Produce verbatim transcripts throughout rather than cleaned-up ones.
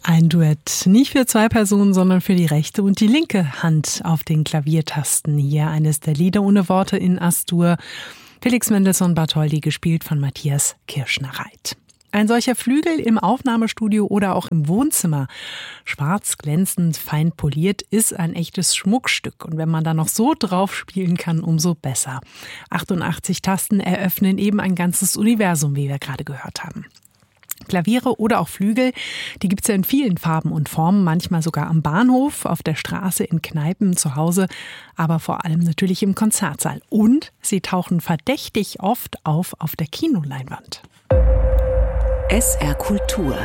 Ein Duett nicht für zwei Personen, sondern für die rechte und die linke Hand auf den Klaviertasten. Hier eines der Lieder ohne Worte in As-Dur. Felix Mendelssohn Bartholdy, gespielt von Matthias Kirschner-Reit. Ein solcher Flügel im Aufnahmestudio oder auch im Wohnzimmer, schwarz, glänzend, fein poliert, ist ein echtes Schmuckstück. Und wenn man da noch so drauf spielen kann, umso besser. achtundachtzig Tasten eröffnen eben ein ganzes Universum, wie wir gerade gehört haben. Klaviere oder auch Flügel, die gibt's ja in vielen Farben und Formen, manchmal sogar am Bahnhof, auf der Straße, in Kneipen, zu Hause, aber vor allem natürlich im Konzertsaal. Und sie tauchen verdächtig oft auf auf der Kinoleinwand. S R Kultur.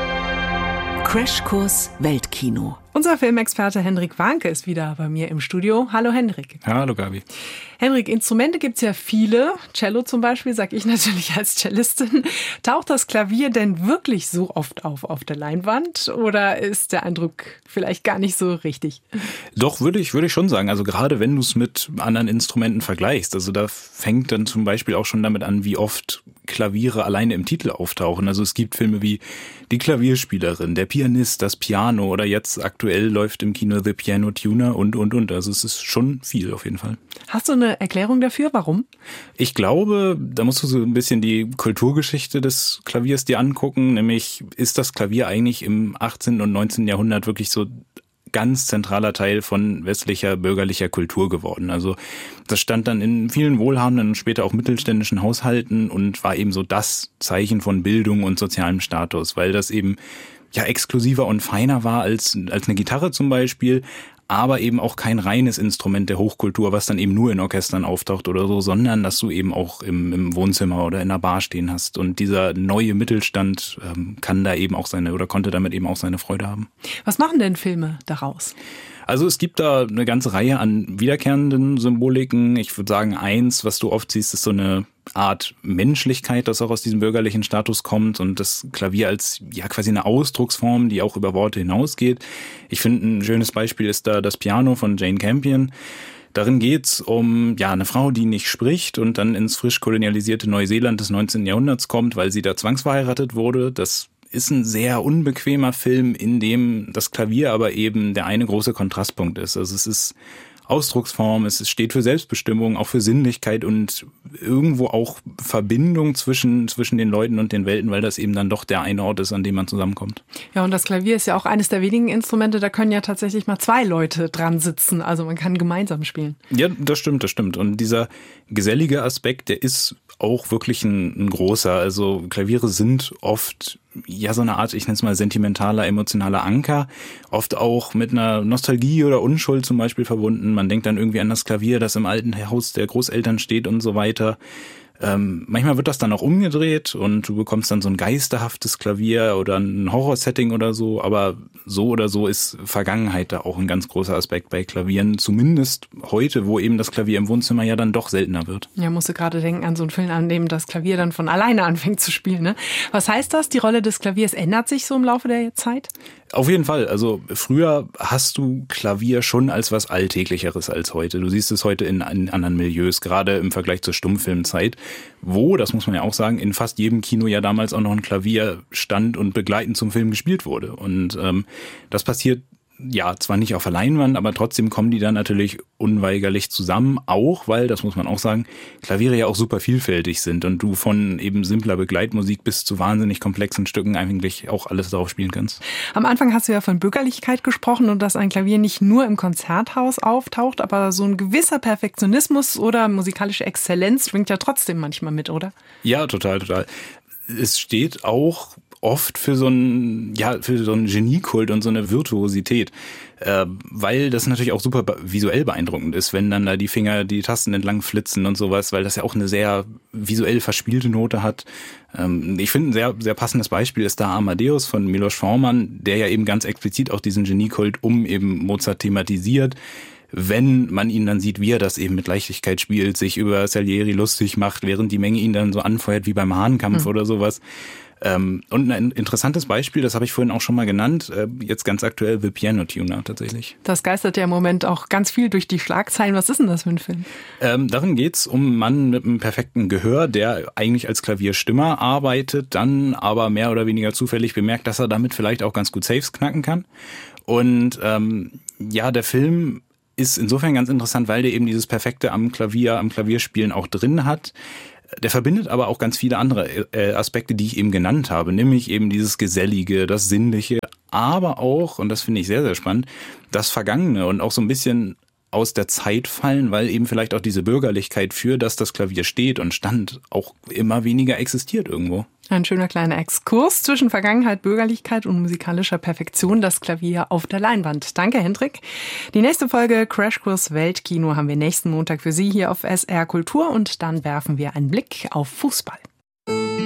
Crashkurs Weltkino. Unser Filmexperte Hendrik Warnke ist wieder bei mir im Studio. Hallo Hendrik. Hallo Gabi. Hendrik, Instrumente gibt's ja viele. Cello zum Beispiel, sag ich natürlich als Cellistin. Taucht das Klavier denn wirklich so oft auf auf der Leinwand oder ist der Eindruck vielleicht gar nicht so richtig? Doch, würde ich, würde ich schon sagen. Also gerade wenn du es mit anderen Instrumenten vergleichst. Also da fängt dann zum Beispiel auch schon damit an, wie oft Klaviere alleine im Titel auftauchen. Also es gibt Filme wie Die Klavierspielerin, Der Pianist, Das Piano oder jetzt aktuell läuft im Kino The Piano Tuner und, und, und. Also es ist schon viel auf jeden Fall. Hast du eine Erklärung dafür? Warum? Ich glaube, da musst du so ein bisschen die Kulturgeschichte des Klaviers dir angucken. Nämlich ist das Klavier eigentlich im achtzehnten und neunzehnten Jahrhundert wirklich so ganz zentraler Teil von westlicher bürgerlicher Kultur geworden. Also das stand dann in vielen wohlhabenden und später auch mittelständischen Haushalten und war eben so das Zeichen von Bildung und sozialem Status, weil das eben ja exklusiver und feiner war als als eine Gitarre zum Beispiel, aber eben auch kein reines Instrument der Hochkultur, was dann eben nur in Orchestern auftaucht oder so, sondern dass du eben auch im, im Wohnzimmer oder in einer Bar stehen hast. Und dieser neue Mittelstand ähm, kann da eben auch seine oder konnte damit eben auch seine Freude haben. Was machen denn Filme daraus? Also es gibt da eine ganze Reihe an wiederkehrenden Symboliken. Ich würde sagen, eins, was du oft siehst, ist so eine Art Menschlichkeit, das auch aus diesem bürgerlichen Status kommt und das Klavier als ja quasi eine Ausdrucksform, die auch über Worte hinausgeht. Ich finde, ein schönes Beispiel ist da das Piano von Jane Campion. Darin geht's um ja eine Frau, die nicht spricht und dann ins frisch kolonialisierte Neuseeland des neunzehnten Jahrhunderts kommt, weil sie da zwangsverheiratet wurde. Das ist ein sehr unbequemer Film, in dem das Klavier aber eben der eine große Kontrastpunkt ist. Also es ist Ausdrucksform, es steht für Selbstbestimmung, auch für Sinnlichkeit und irgendwo auch Verbindung zwischen zwischen den Leuten und den Welten, weil das eben dann doch der eine Ort ist, an dem man zusammenkommt. Ja, und das Klavier ist ja auch eines der wenigen Instrumente, da können ja tatsächlich mal zwei Leute dran sitzen, also man kann gemeinsam spielen. Ja, das stimmt, das stimmt. Und dieser gesellige Aspekt, der ist auch wirklich ein, ein großer. Also Klaviere sind oft ja so eine Art, ich nenne es mal sentimentaler, emotionaler Anker, oft auch mit einer Nostalgie oder Unschuld zum Beispiel verbunden. Man denkt dann irgendwie an das Klavier, das im alten Haus der Großeltern steht und so weiter. Ähm, manchmal wird das dann auch umgedreht und du bekommst dann so ein geisterhaftes Klavier oder ein Horror-Setting oder so, aber so oder so ist Vergangenheit da auch ein ganz großer Aspekt bei Klavieren, zumindest heute, wo eben das Klavier im Wohnzimmer ja dann doch seltener wird. Ja, musst du gerade denken an so einen Film, an dem das Klavier dann von alleine anfängt zu spielen, ne? Was heißt das? Die Rolle des Klaviers ändert sich so im Laufe der Zeit? Auf jeden Fall. Also früher hast du Klavier schon als was Alltäglicheres als heute. Du siehst es heute in, in anderen Milieus, gerade im Vergleich zur Stummfilmzeit, wo, das muss man ja auch sagen, in fast jedem Kino ja damals auch noch ein Klavier stand und begleitend zum Film gespielt wurde. Und ähm, das passiert ja zwar nicht auf der Leinwand, aber trotzdem kommen die dann natürlich unweigerlich zusammen, auch weil, das muss man auch sagen, Klaviere ja auch super vielfältig sind und du von eben simpler Begleitmusik bis zu wahnsinnig komplexen Stücken eigentlich auch alles darauf spielen kannst. Am Anfang hast du ja von Bürgerlichkeit gesprochen und dass ein Klavier nicht nur im Konzerthaus auftaucht, aber so ein gewisser Perfektionismus oder musikalische Exzellenz schwingt ja trotzdem manchmal mit, oder? Ja, total, total. Es steht auch oft für so einen, ja, für so einen Geniekult und so eine Virtuosität, äh, weil das natürlich auch super visuell beeindruckend ist, wenn dann da die Finger die Tasten entlang flitzen und sowas, weil das ja auch eine sehr visuell verspielte Note hat. Ähm, ich finde, ein sehr, sehr passendes Beispiel ist da Amadeus von Milos Forman, der ja eben ganz explizit auch diesen Geniekult um eben Mozart thematisiert. Wenn man ihn dann sieht, wie er das eben mit Leichtigkeit spielt, sich über Salieri lustig macht, während die Menge ihn dann so anfeuert wie beim Hahnkampf mhm. oder sowas. Ähm, und ein interessantes Beispiel, das habe ich vorhin auch schon mal genannt, äh, jetzt ganz aktuell The Piano Tuner tatsächlich. Das geistert ja im Moment auch ganz viel durch die Schlagzeilen. Was ist denn das für ein Film? Ähm, darin geht's um einen Mann mit einem perfekten Gehör, der eigentlich als Klavierstimmer arbeitet, dann aber mehr oder weniger zufällig bemerkt, dass er damit vielleicht auch ganz gut Saves knacken kann. Und ähm, ja, der Film ist insofern ganz interessant, weil der eben dieses Perfekte am Klavier, am Klavierspielen auch drin hat. Der verbindet aber auch ganz viele andere äh, Aspekte, die ich eben genannt habe, nämlich eben dieses Gesellige, das Sinnliche, aber auch, und das finde ich sehr, sehr spannend, das Vergangene und auch so ein bisschen aus der Zeit fallen, weil eben vielleicht auch diese Bürgerlichkeit, für das das Klavier steht und stand, auch immer weniger existiert irgendwo. Ein schöner kleiner Exkurs zwischen Vergangenheit, Bürgerlichkeit und musikalischer Perfektion, das Klavier auf der Leinwand. Danke, Hendrik. Die nächste Folge Crashkurs Weltkino haben wir nächsten Montag für Sie hier auf S R Kultur und dann werfen wir einen Blick auf Fußball.